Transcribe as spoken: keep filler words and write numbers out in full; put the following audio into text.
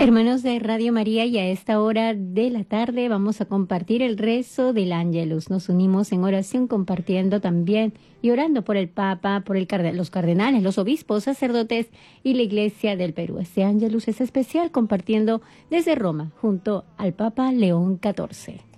Hermanos de Radio María, y a esta hora de la tarde vamos a compartir el rezo del Ángelus. Nos unimos en oración compartiendo también y orando por el Papa, por el carde- los cardenales, los obispos, sacerdotes y la Iglesia del Perú. Este Ángelus es especial compartiendo desde Roma junto al Papa León catorce.